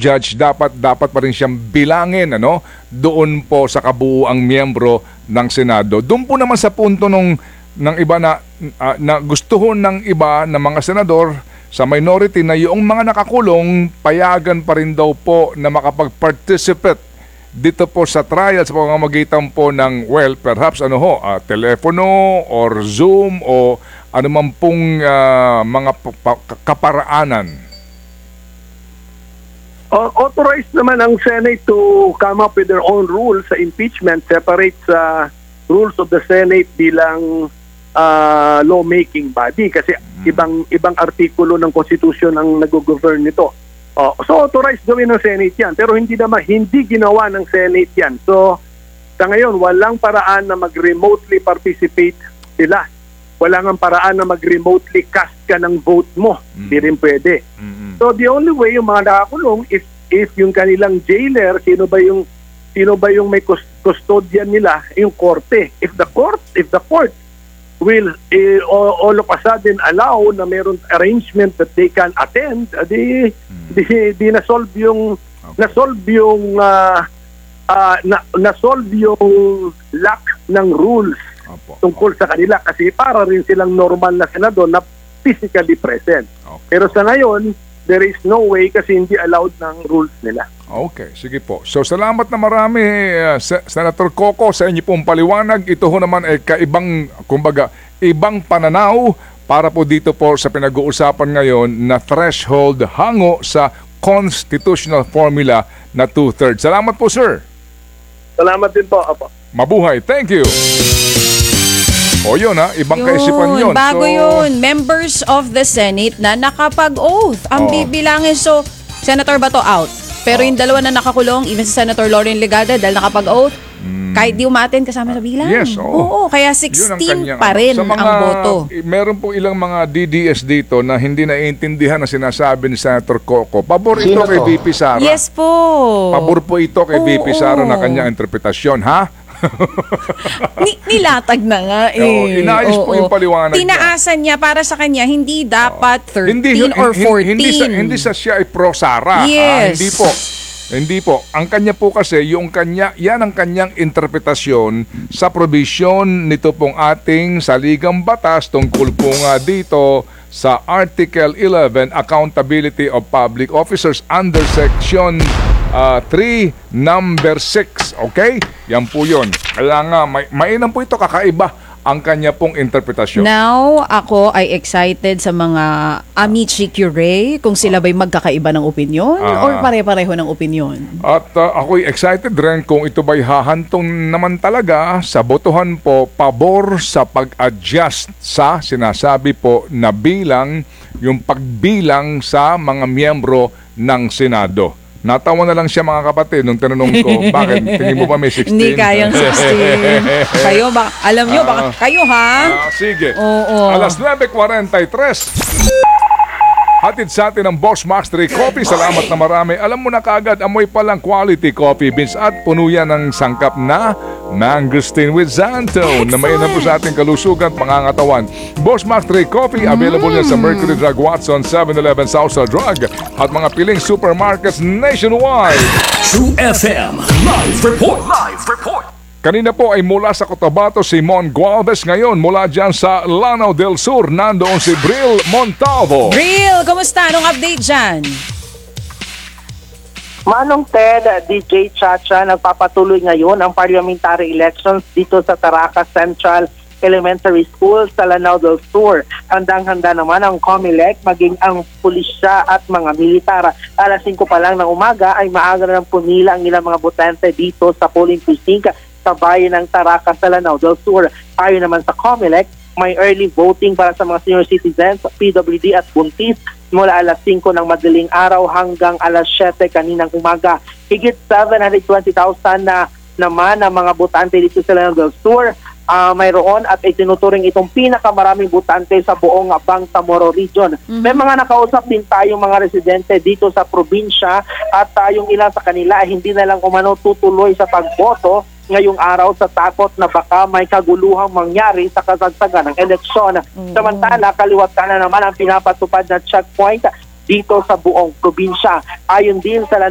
judge, dapat pa rin siyang bilangin doon po sa kabuuang miyembro ng Senado. Doon po naman sa punto ng iba na gustuhon ng iba na mga senador sa minority na yung mga nakakulong payagan pa rin daw po na makapag-participate dito po sa trial sa pamamagitan po ng, well, perhaps telepono or Zoom o anuman pong mga kaparaanan. Authorized naman ang Senate to come up with their own rules sa impeachment, separate sa rules of the Senate bilang lawmaking body kasi ibang artikulo ng Constitution ang nag-govern nito. So authorized gawin ng Senate yan, pero hindi ginawa ng Senate yan. So sa ngayon, walang paraan na mag-remotely participate sila. Walang paraan na mag-remotely cast ka ng vote mo. Hindi rin pwede. So the only way yung mga nakakulong is if yung kanilang jailer, sino ba yung may custodian nila, yung korte. If the court will all of a sudden allow na mayroon arrangement that they can attend, di na-solve yung lack ng rules tungkol sa kanila kasi para rin silang normal na senador na physically present. Pero sa ngayon, there is no way kasi hindi allowed ng rules nila. Okay, sige po. So salamat na marami, Senator Coco, sa inyo pong paliwanag. Ito ho naman ay ibang pananaw para po dito po sa pinag-uusapan ngayon na threshold hango sa constitutional formula na 2/3. Salamat po, sir. Salamat din po, Apo. Mabuhay. Thank you. O yun ibang kaisipan yun. Bago yun, members of the Senate na nakapag-oath ang bibilangin. So, Senator Bato out. Pero yung dalawa na nakakulong, even si Senator Lauren Legada dahil nakapag-oath, kahit di umaten kasama sa bilang. Yes, oo. Kaya 16 pa rin ang boto. Meron po ilang mga DDS dito na hindi naiintindihan na sinasabi ni Senator Coco. Pabor ito kay VP Sara. Yes po. Pabor po ito kay VP Sara na kanyang interpretasyon, ha? Nilatag na nga Inayos po yung paliwanag Tinaasan niya para sa kanya, hindi dapat 13 or 14. Hindi siya ay pro-Sara. Yes. Hindi po. Ang kanya po kasi, yan ang kanyang interpretasyon sa provision nito pong ating saligang batas tungkol po nga dito sa Article 11, Accountability of Public Officers under Section 3, number 6. Okay? Yan po yun. Kaya nga, mainam po ito, kakaiba ang kanya pong interpretasyon. Now, ako ay excited sa mga Amici Curie kung sila ba'y magkakaiba ng opinion or pare-pareho ng opinion. At ako'y excited rin kung ito ba'y hahantong naman talaga sa botohan po pabor sa pag-adjust sa sinasabi po na bilang, yung pagbilang sa mga miyembro ng Senado. Natawa na lang siya mga kapatid nung tinanong ko, bakit tingin mo ba may 16? Hindi kayang 16. Kayo, alam nyo, baka kayo ha? Sige. Oo. Alas 9:43. Hatid sa atin ang Boss Max 3 Coffee. Salamat na marami. Alam mo na kaagad, amoy palang quality coffee beans at puno yan ng sangkap na mangosteen with xantho na may po sa ating kalusugan at pangangatawan. Boss Max 3 Coffee, available yan sa Mercury Drug Watson, 7-Eleven, Southside Drug at mga piling supermarkets nationwide. True FM Live Report. Live Report. Kanina po ay mula sa Cotabato si Mon Gualvez. Ngayon mula dyan sa Lanao del Sur, nandoon si Bril Montalvo. Bril, kumusta? Anong update dyan? Manong Ted, DJ Chacha, nagpapatuloy ngayon ang parliamentary elections dito sa Taracas Central Elementary School sa Lanao del Sur. Handang-handa naman ang COMELEC, maging ang pulisya at mga militar. Alas 5 pa lang ng umaga ay maaga na pumila ang ilang mga botante dito sa polling precinct sa bayan ng Taracas sa Lanao del Sur. Ayon naman sa COMELEC, may early voting para sa mga senior citizens, PWD at buntis mula alas 5 ng madaling araw hanggang alas 7 kaninang umaga. Higit 720,000 na naman ang mga botante dito sa Lanao del Sur. Mayroon at itinuturing itong pinakamaraming botante sa buong Bangsamoro region. May mga nakausap din tayong mga residente dito sa probinsya at yung ilan sa kanila ay hindi na lang umano tutuloy sa pagboto ngayong araw sa takot na baka may kaguluhang mangyari sa kasagsagan ng eleksyon. Samantala, kaliwat na naman ang pinapatupad na checkpoint dito sa buong probinsya. Ayon din sa